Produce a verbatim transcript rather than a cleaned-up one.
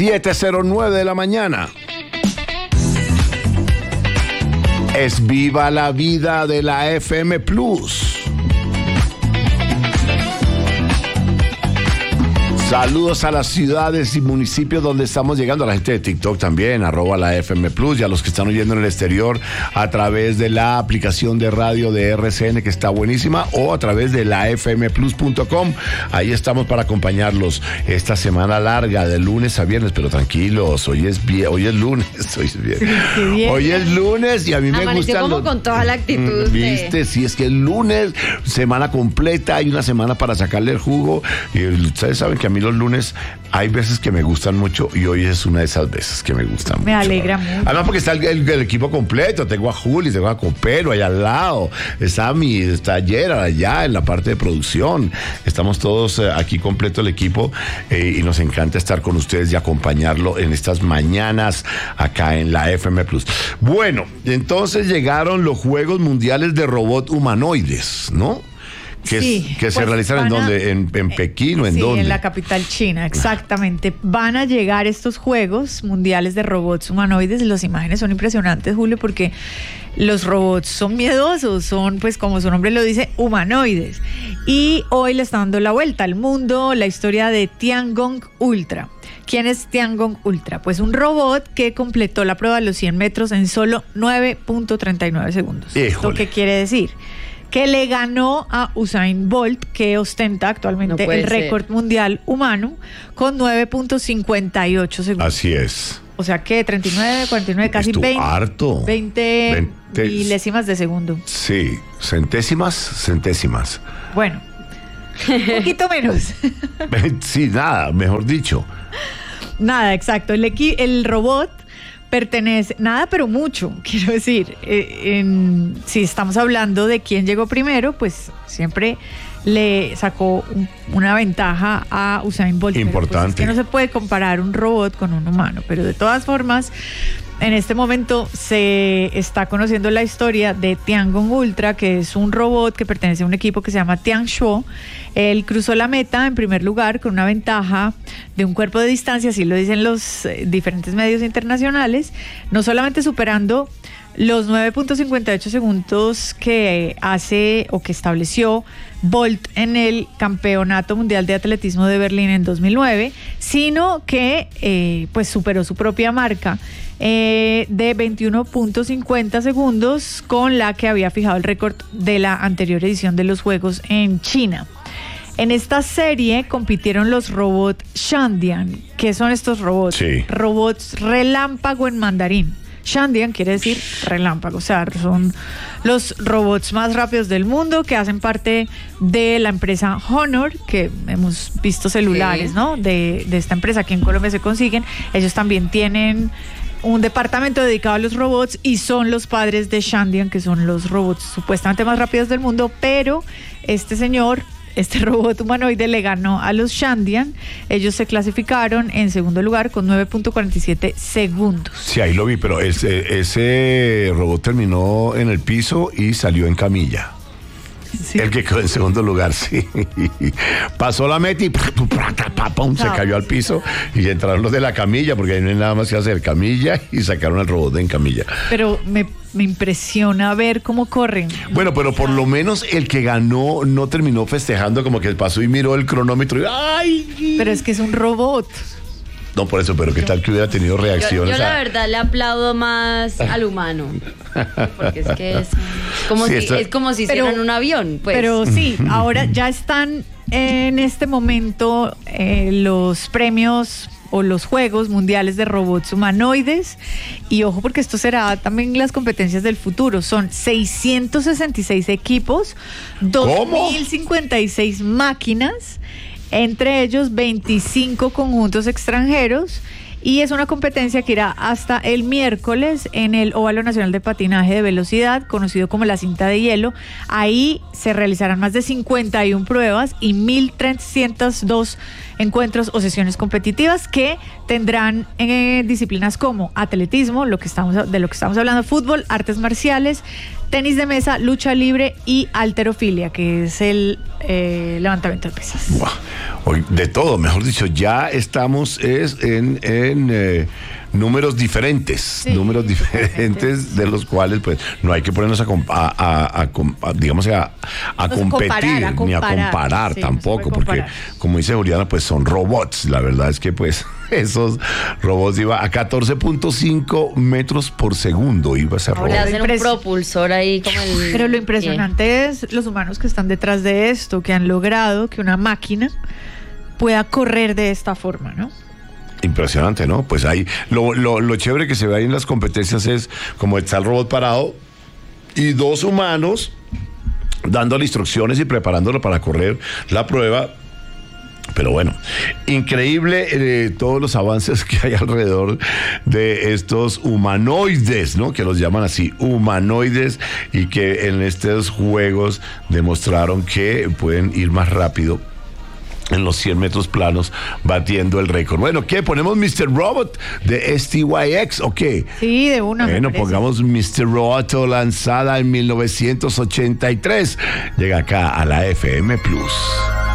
siete cero nueve de la mañana. Es Viva la Vida de la F M Plus. Saludos a las ciudades y municipios donde estamos llegando, a la gente de TikTok también, arroba la F M Plus, y a los que están oyendo en el exterior a través de la aplicación de radio de R C N, que está buenísima, o a través de la f m plus punto com. Ahí estamos para acompañarlos esta semana larga, de lunes a viernes, pero tranquilos, hoy es vie- hoy es lunes, hoy es viernes. Hoy es lunes y a mí me gusta como los... con toda la actitud. ¿Viste? De... Si es que es lunes, semana completa, hay una semana para sacarle el jugo, y ustedes saben que a mí los lunes hay veces que me gustan mucho y hoy es una de esas veces que me gustan mucho. Me alegra mucho. Además porque está el, el, el equipo completo, tengo a Juli, tengo a Copelo allá al lado, está mi, está Gerard allá en la parte de producción, estamos todos eh, aquí completo el equipo eh, y nos encanta estar con ustedes y acompañarlo en estas mañanas acá en la F M Plus. Bueno, entonces llegaron los Juegos Mundiales de Robot Humanoides, ¿no? Que, sí, es, que se pues realizan en dónde, en, en Pekín o en sí, dónde. En la capital china, exactamente. Van a llegar estos Juegos Mundiales de Robots Humanoides. Las imágenes son impresionantes, Julio, porque los robots son miedosos, son, pues como su nombre lo dice, humanoides. Y hoy le está dando la vuelta al mundo la historia de Tiangong Ultra. ¿Quién es Tiangong Ultra? Pues un robot que completó la prueba de los cien metros en solo nueve punto treinta y nueve segundos. Híjole. ¿Esto qué quiere decir? Que le ganó a Usain Bolt, que ostenta actualmente No el puede récord ser. mundial humano, con nueve punto cincuenta y ocho segundos. Así es. O sea que treinta y nueve, cuarenta y nueve, casi Estuvo veinte, harto. veinte veinte milésimas de segundo. Sí, centésimas, centésimas. Bueno, un poquito menos. Sí, nada, mejor dicho. Nada, exacto. El, equi- el robot pertenece, nada pero mucho, quiero decir, eh, en, si estamos hablando de quién llegó primero, pues siempre le sacó un, una ventaja a Usain Bolt. Importante. Pero, pues, es que no se puede comparar un robot con un humano, pero de todas formas, en este momento se está conociendo la historia de Tiangong Ultra, que es un robot que pertenece a un equipo que se llama Tianshuo. Él cruzó la meta en primer lugar con una ventaja de un cuerpo de distancia, así lo dicen los eh, diferentes medios internacionales, no solamente superando los nueve punto cincuenta y ocho segundos que hace o que estableció Bolt en el Campeonato Mundial de Atletismo de Berlín en dos mil nueve, sino que eh, pues superó su propia marca eh, de veintiuno punto cincuenta segundos con la que había fijado el récord de la anterior edición de los Juegos en China. En esta serie compitieron los robots Shandian. ¿Qué son estos robots? Sí. Robots relámpago en mandarín. Shandian quiere decir relámpago, o sea, son los robots más rápidos del mundo que hacen parte de la empresa Honor, que hemos visto celulares, Sí. ¿no? De, de esta empresa, aquí en Colombia se consiguen. Ellos también tienen un departamento dedicado a los robots y son los padres de Shandian, que son los robots supuestamente más rápidos del mundo, pero este señor... Este robot humanoide le ganó a los Shandian. Ellos se clasificaron en segundo lugar con nueve punto cuarenta y siete segundos. Sí, ahí lo vi, pero ese, ese robot terminó en el piso y salió en camilla. Sí. El que quedó en segundo lugar, sí. Pasó la meta y pum, se cayó al piso y entraron los de la camilla, porque ahí no hay nada más que hacer, camilla, y sacaron al robot en camilla. Pero me, me impresiona ver cómo corren. Bueno, pero por lo menos el que ganó no terminó festejando, como que pasó y miró el cronómetro y ¡ay! Pero es que es un robot. No, por eso, pero qué tal que hubiera tenido Yo, reacciones. yo la a- verdad le aplaudo más al humano. Porque es que es como Sí, si, esto- es como si Pero- hicieran un avión. Pues. Pero sí, ahora ya están en este momento eh, los premios o los Juegos Mundiales de Robots Humanoides. Y ojo, porque esto será también las competencias del futuro. Son seiscientos sesenta y seis equipos, dos mil cincuenta y seis máquinas, entre ellos veinticinco conjuntos extranjeros. Y es una competencia que irá hasta el miércoles en el Óvalo Nacional de Patinaje de Velocidad, conocido como la cinta de hielo. Ahí se realizarán más de cincuenta y una pruebas y mil trescientos dos encuentros o sesiones competitivas que tendrán eh, disciplinas como atletismo, lo que estamos, de lo que estamos hablando, fútbol, artes marciales, tenis de mesa, lucha libre y halterofilia, que es el eh, levantamiento de pesas. Wow. Hoy, de todo, mejor dicho, ya estamos es en, en eh, números diferentes, sí, números diferentes, diferentes de los cuales pues no hay que ponernos a, a, a, a, a digamos a, a competir comparar, a ni a comparar sí, tampoco, no porque como dice Juliana, pues son robots. La verdad es que pues esos robots iban a catorce punto cinco metros por segundo, iba a ser robot. Le hacen un propulsor ahí como el... Pero lo impresionante es los humanos que están detrás de esto, que han logrado que una máquina pueda correr de esta forma, ¿no? Impresionante, ¿no? Pues ahí, lo, lo, lo chévere que se ve ahí en las competencias es como está el robot parado y dos humanos dándole instrucciones y preparándolo para correr la prueba. Pero bueno, increíble eh, todos los avances que hay alrededor de estos humanoides, ¿no? Que los llaman así, humanoides, y que en estos juegos demostraron que pueden ir más rápido en los cien metros planos, batiendo el récord. Bueno, ¿qué? ¿Ponemos mister Robot de S T Y X o qué? Sí, de una. Bueno, pongamos mister Robot, lanzada en mil novecientos ochenta y tres. Llega acá a la F M Plus.